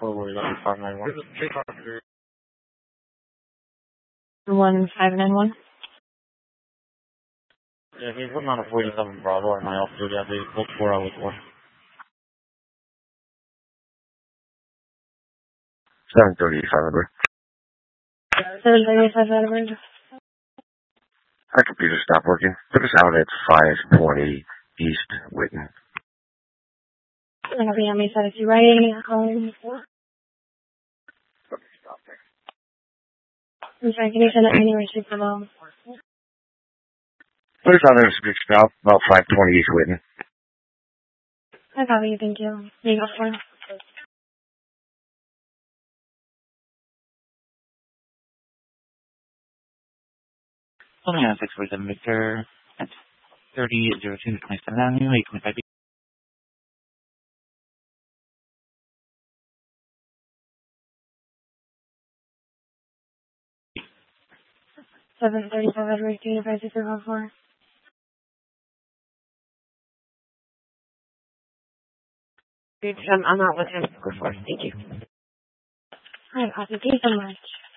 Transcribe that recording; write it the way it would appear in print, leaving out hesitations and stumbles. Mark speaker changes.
Speaker 1: forward 591.
Speaker 2: 1591.
Speaker 1: Yeah, he's putting on a 47 Bravo at my altitude. Yeah, they booked 4 hours for.
Speaker 3: 7:30 Firebird.
Speaker 2: 7:35 Firebird.
Speaker 3: Our computer stopped working. Put us out at 520 East Witten.
Speaker 2: Whenever you said if you're writing, calling. I'm sorry, can you send it anywhere super low?
Speaker 3: Put us out at a speed stop about 520 East Witten.
Speaker 2: I copy you, thank you. There you go, for.
Speaker 1: Something on 647 Victor at 3002 27th Avenue, 825 feet.
Speaker 2: 7:35 Edward, Unified Super 4.
Speaker 4: I'm not with him before. Thank you.
Speaker 2: Alright, awesome. Thank you so much.